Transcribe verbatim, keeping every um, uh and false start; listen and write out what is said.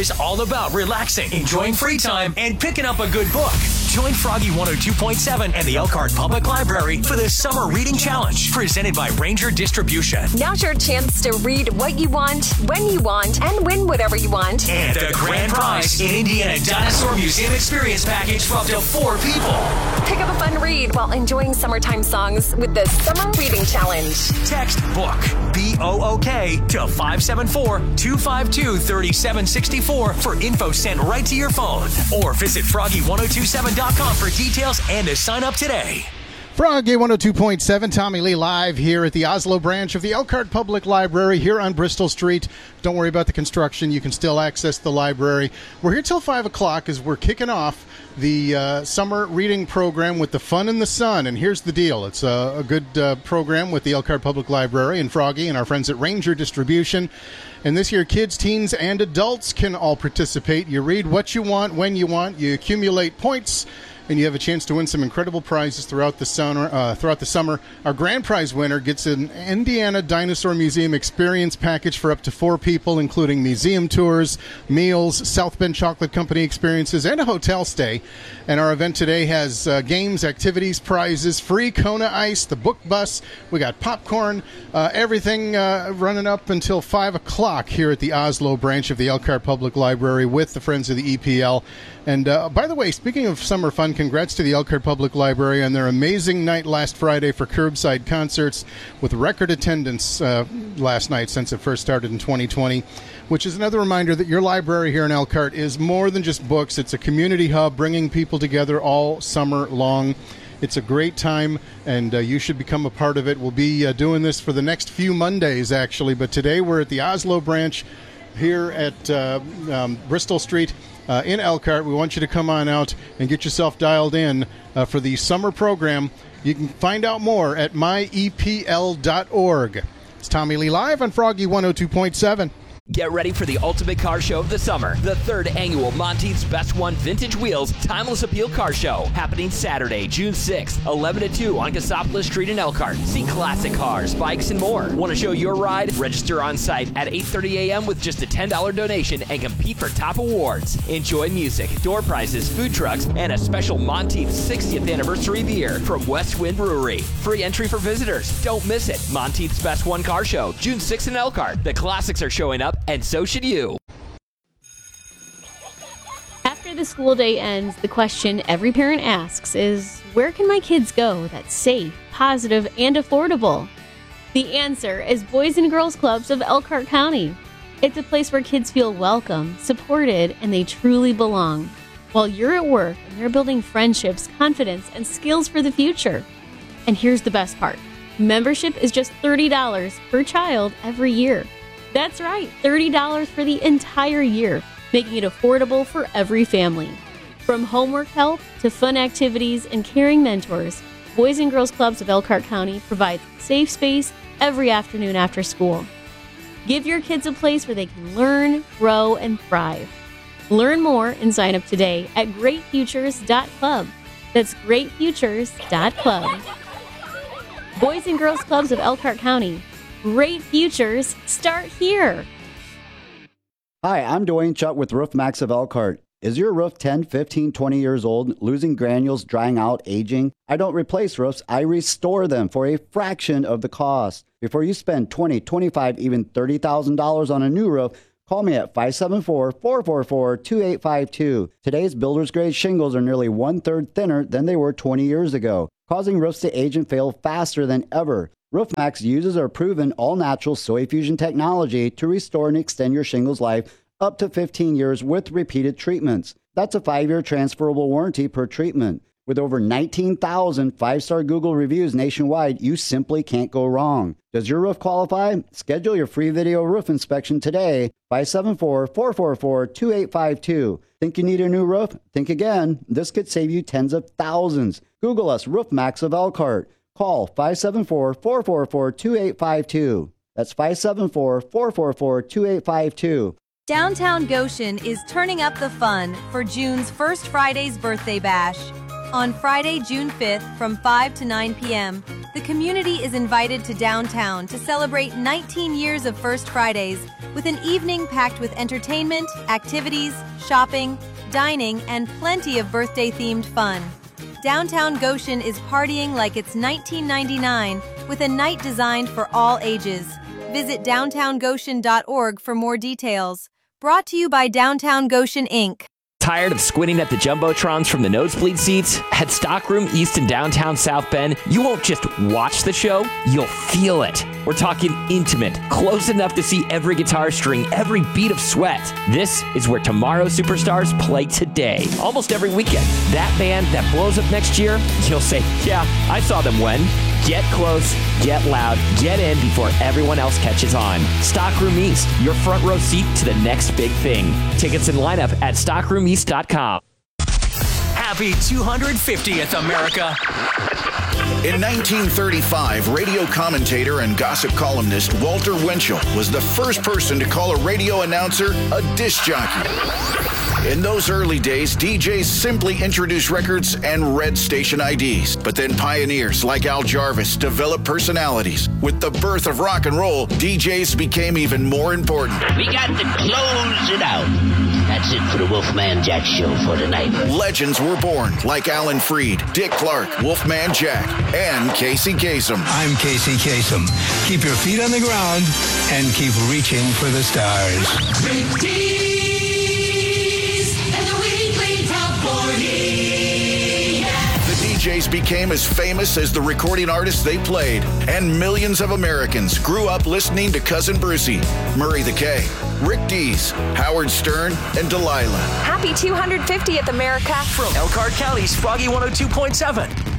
is all about relaxing, enjoying free time, and picking up a good book. Join Froggy one oh two point seven and the Elkhart Public Library for the Summer Reading Challenge, presented by Ranger Distribution. Now's your chance to read what you want, when you want, and win whatever you want. And the grand prize, an Indiana Dinosaur Museum experience package for up to four people. Pick up a fun read while enjoying summertime songs with the Summer Reading Challenge. Text BOOK, B O O K, to five seven four, two five two, three seven six four for info sent right to your phone. Or visit froggy ten twenty-seven dot com for details and to sign up today. Froggy one oh two point seven, Tommy Lee live here at the Oslo branch of the Elkhart Public Library here on Bristol Street. Don't worry about the construction. You can still access the library. We're here till five o'clock as we're kicking off the uh, summer reading program with the Fun in the Sun. And here's the deal. It's a, a good uh, program with the Elkhart Public Library and Froggy and our friends at Ranger Distribution. And this year, kids, teens, and adults can all participate. You read what you want, when you want. You accumulate points, and you have a chance to win some incredible prizes throughout the summer. Uh, throughout the summer, our grand prize winner gets an Indiana Dinosaur Museum experience package for up to four people, including museum tours, meals, South Bend Chocolate Company experiences, and a hotel stay. And our event today has uh, games, activities, prizes, free Kona Ice, the book bus. We got popcorn, uh, everything uh, running up until five o'clock here at the Oslo branch of the Elkhart Public Library with the Friends of the E P L. And uh, by the way, speaking of summer fun, congrats to the Elkhart Public Library on their amazing night last Friday for curbside concerts with record attendance uh, last night since it first started in twenty twenty, which is another reminder that your library here in Elkhart is more than just books. It's a community hub bringing people together all summer long. It's a great time, and uh, you should become a part of it. We'll be uh, doing this for the next few Mondays, actually, but today we're at the Oslo branch here at uh, um, Bristol Street. Uh, in Elkhart. We want you to come on out and get yourself dialed in uh, for the summer program. You can find out more at my e p l dot org. It's Tommy Lee live on Froggy one oh two point seven. Get ready for the ultimate car show of the summer. The third annual Monteith's Best One Vintage Wheels Timeless Appeal Car Show. Happening Saturday, June sixth, eleven to two on Cassopolis Street in Elkhart. See classic cars, bikes, and more. Want to show your ride? Register on site at eight thirty a.m. with just a ten dollars donation and compete for top awards. Enjoy music, door prizes, food trucks, and a special Monteith's sixtieth anniversary beer from West Wind Brewery. Free entry for visitors. Don't miss it. Monteith's Best One Car Show, June sixth in Elkhart. The classics are showing up, and so should you. After the school day ends, the question every parent asks is, where can my kids go that's safe, positive, and affordable? The answer is Boys and Girls Clubs of Elkhart County. It's a place where kids feel welcome, supported, and they truly belong. While you're at work and they're building friendships, confidence, and skills for the future. And here's the best part. Membership is just thirty dollars per child every year. That's right, thirty dollars for the entire year, making it affordable for every family. From homework help to fun activities and caring mentors, Boys and Girls Clubs of Elkhart County provides safe space every afternoon after school. Give your kids a place where they can learn, grow, and thrive. Learn more and sign up today at great futures dot club. That's great futures dot club. Boys and Girls Clubs of Elkhart County. Great futures start here. Hi, I'm Dwayne Chuck with Roof Max of Elkhart. Is your roof ten, fifteen, twenty years old, losing granules, drying out, aging? I don't replace roofs, I restore them for a fraction of the cost. Before you spend twenty thousand dollars, twenty-five thousand dollars, even thirty thousand dollars on a new roof, call me at five seven four, four four four, two eight five two. Today's builder's grade shingles are nearly one-third thinner than they were twenty years ago, causing roofs to age and fail faster than ever. RoofMax uses our proven all-natural soil fusion technology to restore and extend your shingles life up to fifteen years with repeated treatments. That's a five-year transferable warranty per treatment. With over nineteen thousand five-star Google reviews nationwide, you simply can't go wrong. Does your roof qualify? Schedule your free video roof inspection today, five seven four, four four four, two eight five two. Think you need a new roof? Think again. This could save you tens of thousands. Google us, RoofMax of Elkhart. Call five seven four, four four four, two eight five two. That's five seven four, four four four, two eight five two. Downtown Goshen is turning up the fun for June's First Friday's Birthday Bash. On Friday, June fifth, from five to nine p.m., the community is invited to downtown to celebrate nineteen years of First Fridays with an evening packed with entertainment, activities, shopping, dining, and plenty of birthday-themed fun. Downtown Goshen is partying like it's nineteen ninety-nine with a night designed for all ages. Visit downtown goshen dot org for more details. Brought to you by Downtown Goshen, Incorporated. Tired of squinting at the Jumbotrons from the nosebleed seats? At Stockroom East in downtown South Bend, you won't just watch the show, you'll feel it. We're talking intimate, close enough to see every guitar string, every beat of sweat. This is where tomorrow's superstars play today, almost every weekend. That band that blows up next year, you'll say, yeah, I saw them when. Get close, get loud, get in before everyone else catches on. Stockroom East, your front row seat to the next big thing. Tickets and lineup at stockroom east dot com. Happy two hundred fiftieth, America. In nineteen thirty-five, radio commentator and gossip columnist Walter Winchell was the first person to call a radio announcer a disc jockey. In those early days, D Js simply introduced records and read station I Ds. But then pioneers like Al Jarvis developed personalities. With the birth of rock and roll, D Js became even more important. We got to close it out. That's it for the Wolfman Jack Show for tonight. Legends were born like Alan Freed, Dick Clark, Wolfman Jack, and Casey Kasem. I'm Casey Kasem. Keep your feet on the ground and keep reaching for the stars. Rick Dees and the Weekly Top forty. Yeah. The D Js became as famous as the recording artists they played, and millions of Americans grew up listening to Cousin Brucey, Murray the K, Rick Dees, Howard Stern, and Delilah. Happy two hundred fiftieth, America. From Elkhart County's Froggy one oh two point seven.